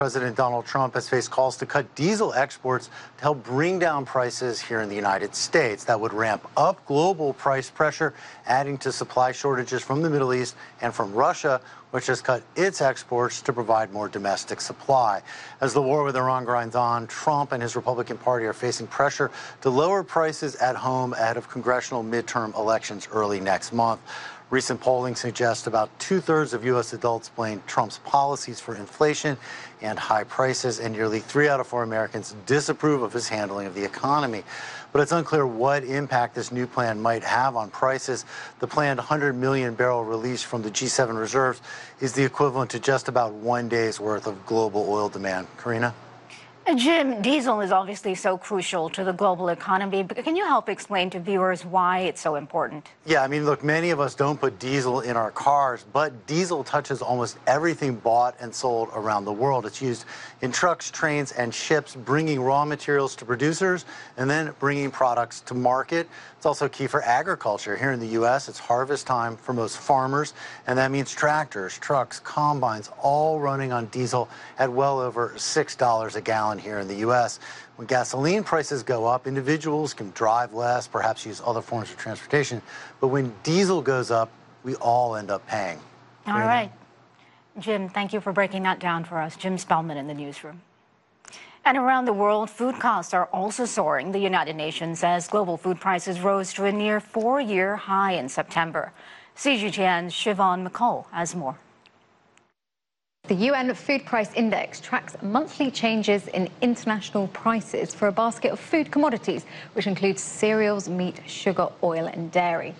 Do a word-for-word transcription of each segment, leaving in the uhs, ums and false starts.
President Donald Trump has faced calls to cut diesel exports to help bring down prices here in the United States. That would ramp up global price pressure, adding to supply shortages from the Middle East and from Russia, which has cut its exports to provide more domestic supply. As the war with Iran grinds on, Trump and his Republican Party are facing pressure to lower prices at home ahead of congressional midterm elections early next month. Recent polling suggests about two-thirds of U S adults blame Trump's policies for inflation and high prices, and nearly three out of four Americans disapprove of his handling of the economy. But it's unclear what impact this new plan might have on prices. The planned one hundred million barrel release from the G seven reserves is the equivalent to just about one day's worth of global oil demand. Karina? Jim, diesel is obviously so crucial to the global economy, but can you help explain to viewers why it's so important? Yeah, I mean, look, many of us don't put diesel in our cars, but diesel touches almost everything bought and sold around the world. It's used in trucks, trains, and ships, bringing raw materials to producers and then bringing products to market. It's also key for agriculture. Here in the U S, it's harvest time for most farmers, and that means tractors, trucks, combines, all running on diesel at well over six dollars a gallon here in the U S. When gasoline prices go up, individuals can drive less, perhaps use other forms of transportation. But when diesel goes up, we all end up paying. All Karina? Right. Jim, thank you for breaking that down for us. Jim Spellman in the newsroom. And around the world, food costs are also soaring. The United Nations says global food prices rose to a near four-year high in September. C G T N's Siobhan McCall has more. The U N Food Price Index tracks monthly changes in international prices for a basket of food commodities, which includes cereals, meat, sugar, oil, and dairy.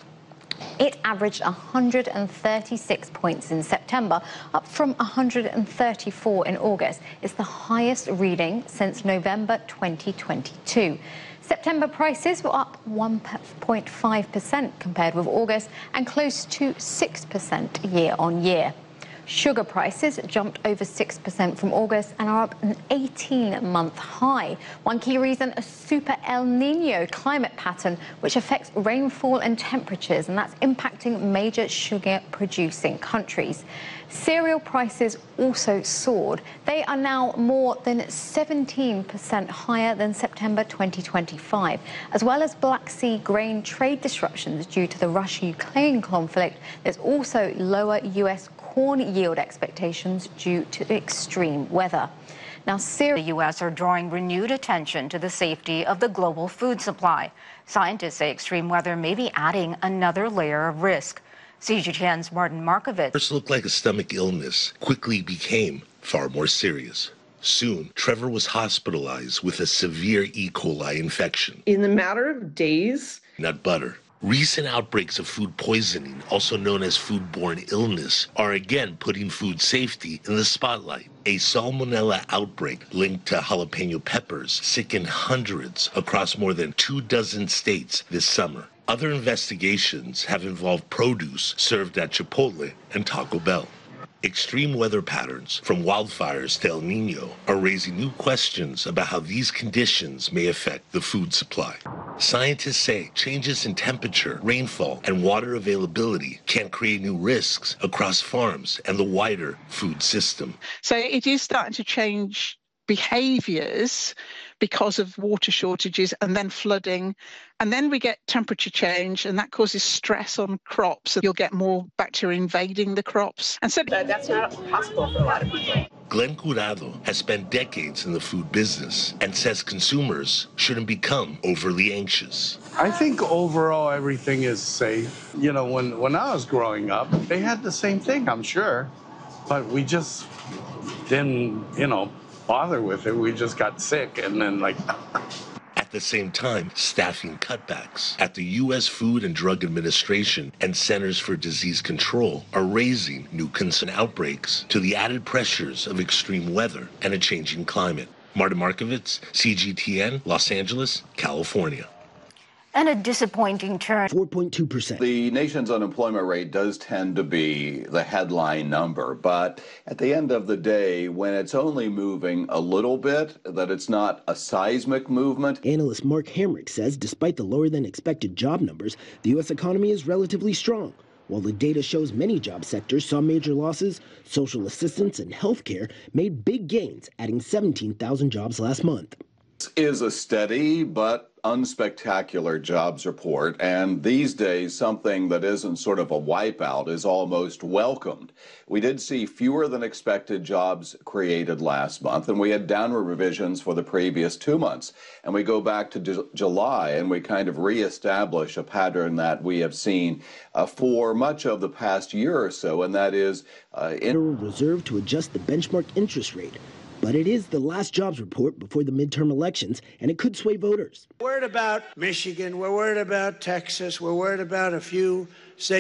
It averaged one hundred thirty-six points in September, up from one hundred thirty-four in August. It's the highest reading since November twenty twenty-two. September prices were up one point five percent compared with August and close to six percent year on year. Sugar prices jumped over six percent from August and are up an eighteen-month high. One key reason, a super El Nino climate pattern, which affects rainfall and temperatures, and that's impacting major sugar-producing countries. Cereal prices also soared. They are now more than seventeen percent higher than September twenty twenty-five. As well as Black Sea grain trade disruptions due to the Russia-Ukraine conflict, there's also lower U S corn yield expectations due to extreme weather. Now, cereal... The U S are drawing renewed attention to the safety of the global food supply. Scientists say extreme weather may be adding another layer of risk. C G T N's Martin Markovitz. First looked like a stomach illness, quickly became far more serious. Soon, Trevor was hospitalized with a severe E. coli infection. In the matter of days... Nut butter. Recent outbreaks of food poisoning, also known as foodborne illness, are again putting food safety in the spotlight. A salmonella outbreak linked to jalapeno peppers sickened hundreds across more than two dozen states this summer. Other investigations have involved produce served at Chipotle and Taco Bell. Extreme weather patterns, from wildfires to El Nino, are raising new questions about how these conditions may affect the food supply. Scientists say changes in temperature, rainfall, and water availability can create new risks across farms and the wider food system. So it is starting to change behaviours because of water shortages and then flooding. And then we get temperature change, and that causes stress on crops. So you'll get more bacteria invading the crops. And so that's not possible for a lot of people. Glenn Curado has spent decades in the food business and says consumers shouldn't become overly anxious. I think overall everything is safe. You know, when, when I was growing up, they had the same thing, I'm sure. But we just didn't, you know, bother with it. We just got sick and then like... At the same time, staffing cutbacks at the U S Food and Drug Administration and Centers for Disease Control are raising new concern outbreaks to the added pressures of extreme weather and a changing climate. Martin Markovitz, C G T N, Los Angeles, California. And a disappointing turn. four point two percent. The nation's unemployment rate does tend to be the headline number, but at the end of the day, when it's only moving a little bit, that it's not a seismic movement. Analyst Mark Hamrick says despite the lower than expected job numbers, the U S economy is relatively strong. While the data shows many job sectors saw major losses, social assistance and healthcare made big gains, adding seventeen thousand jobs last month. This is a steady but unspectacular jobs report, and these days something that isn't sort of a wipeout is almost welcomed. We did see fewer than expected jobs created last month, and we had downward revisions for the previous two months. And we go back to Ju- July and we kind of reestablish a pattern that we have seen uh, for much of the past year or so, and that is uh, in Federal Reserve to adjust the benchmark interest rate. But it is the last jobs report before the midterm elections, and it could sway voters. We're worried about Michigan. We're worried about Texas. We're worried about a few